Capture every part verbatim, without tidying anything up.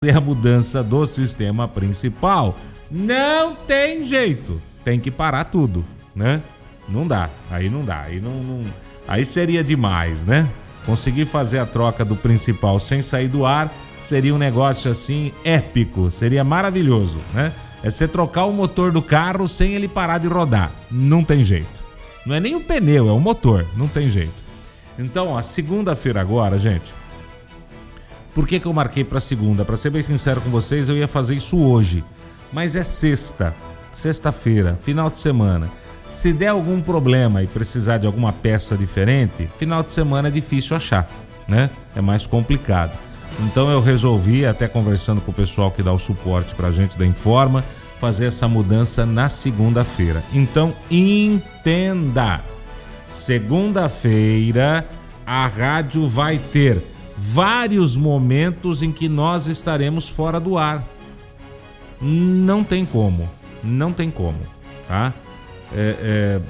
a mudança do sistema principal. Não tem jeito, tem que parar tudo, né? Não dá, aí não dá, aí não, não, aí seria demais, né? Conseguir fazer a troca do principal sem sair do ar seria um negócio assim épico, seria maravilhoso, né? É você trocar o motor do carro sem ele parar de rodar, não tem jeito. Não é nem o pneu, é o motor, não tem jeito. Então, ó, segunda-feira agora, gente. Por que que eu marquei para segunda? Para ser bem sincero com vocês, eu ia fazer isso hoje. Mas é sexta, sexta-feira, final de semana. Se der algum problema e precisar de alguma peça diferente, final de semana é difícil achar, né? É mais complicado. Então eu resolvi, até conversando com o pessoal que dá o suporte pra gente da Informa, fazer essa mudança na segunda-feira. Então entenda, segunda-feira a rádio vai ter vários momentos em que nós estaremos fora do ar. Não tem como, não tem como, tá? É, é...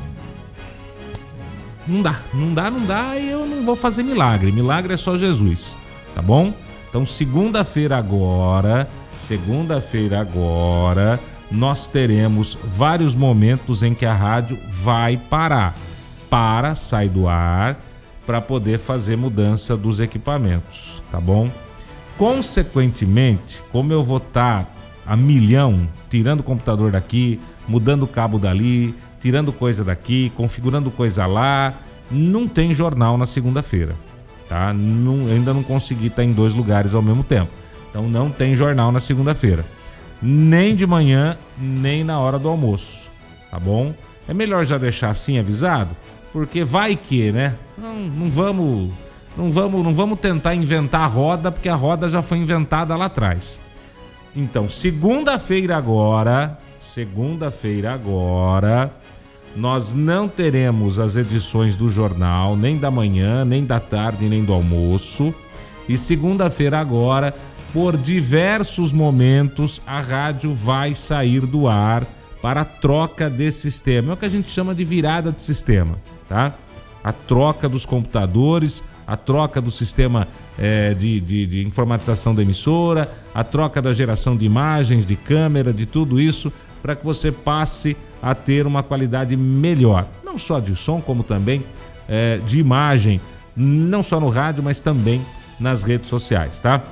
Não dá, não dá, não dá e eu não vou fazer milagre. Milagre é só Jesus, tá bom? Então segunda-feira agora, segunda-feira agora, nós teremos vários momentos em que a rádio vai parar. Para, sai do ar, para poder fazer mudança dos equipamentos, tá bom? Consequentemente, como eu vou estar a milhão, tirando o computador daqui, mudando o cabo dali, tirando coisa daqui, configurando coisa lá, não tem jornal na segunda-feira, tá? Não, ainda não consegui estar em dois lugares ao mesmo tempo. Então não tem jornal na segunda-feira. Nem de manhã, nem na hora do almoço, tá bom? É melhor já deixar assim avisado, porque vai que, né? Não, não vamos, não vamos, não vamos tentar inventar a roda, porque a roda já foi inventada lá atrás. Então, segunda-feira agora, segunda-feira agora, nós não teremos as edições do jornal, nem da manhã, nem da tarde, nem do almoço. E segunda-feira agora, por diversos momentos, a rádio vai sair do ar para a troca desse sistema. É o que a gente chama de virada de sistema, tá? A troca dos computadores, a troca do sistema é, de, de, de informatização da emissora, a troca da geração de imagens, de câmera, de tudo isso, para que você passe a ter uma qualidade melhor, não só de som, como também é, de imagem, não só no rádio, mas também nas redes sociais, tá?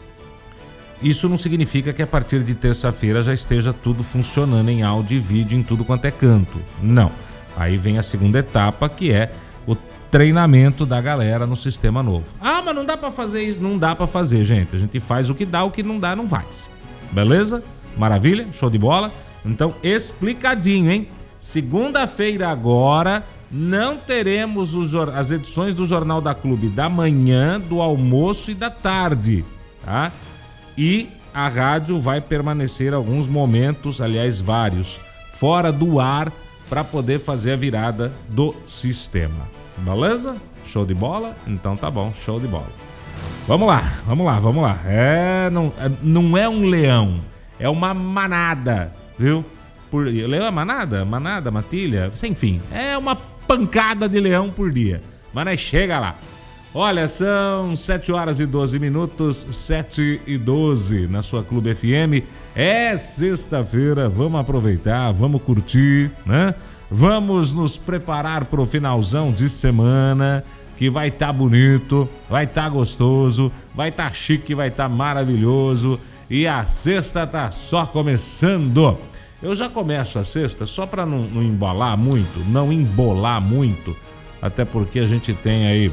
Isso não significa que a partir de terça-feira já esteja tudo funcionando em áudio e vídeo em tudo quanto é canto, não. Aí vem a segunda etapa, que é o treinamento da galera no sistema novo. Ah, mas não dá pra fazer isso? Não dá pra fazer, gente. A gente faz o que dá, o que não dá, não faz. Beleza? Maravilha? Show de bola? Então, explicadinho, hein? Segunda-feira agora, não teremos os, as edições do Jornal da Clube da manhã, do almoço e da tarde, tá? E a rádio vai permanecer alguns momentos, aliás, vários, fora do ar, para poder fazer a virada do sistema. Beleza? Show de bola? Então tá bom, show de bola. Vamos lá, vamos lá, vamos lá. É, não, é, não é um leão, é uma manada, viu? Por, leão é manada? Manada, matilha? Enfim, é uma pancada de leão por dia. Mas nós chega lá. Olha, são sete horas e doze minutos, sete e doze na sua Clube F M. É sexta-feira, vamos aproveitar, vamos curtir, né? Vamos nos preparar para o finalzão de semana, que vai estar tá bonito, vai estar tá gostoso, vai estar tá chique, vai estar tá maravilhoso. E a sexta tá só começando. Eu já começo a sexta só para não, não embolar muito, não embolar muito, até porque a gente tem aí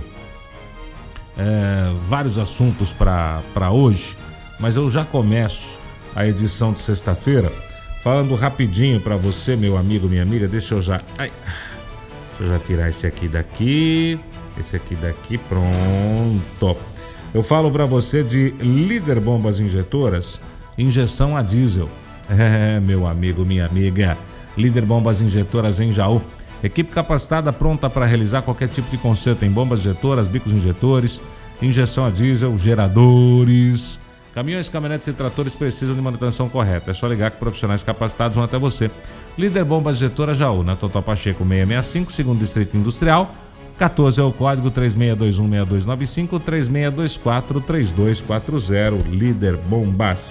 É, vários assuntos para hoje, mas eu já começo a edição de sexta-feira falando rapidinho para você, meu amigo, minha amiga. Deixa eu já ai, deixa eu já tirar esse aqui daqui, esse aqui daqui, pronto. Eu falo para você de Líder Bombas Injetoras, injeção a diesel. É, meu amigo, minha amiga, Líder Bombas Injetoras em Jaú. Equipe capacitada, pronta para realizar qualquer tipo de conserto em bombas injetoras, bicos injetores, injeção a diesel, geradores. Caminhões, caminhonetes e tratores precisam de manutenção correta. É só ligar que profissionais capacitados vão até você. Líder Bombas Injetoras Jaú, na Totó Pacheco seiscentos e sessenta e cinco, segundo Distrito Industrial, quatorze é o código, três seis dois um seis dois nove cinco, três seis dois quatro três dois quatro zero, Líder Bombas.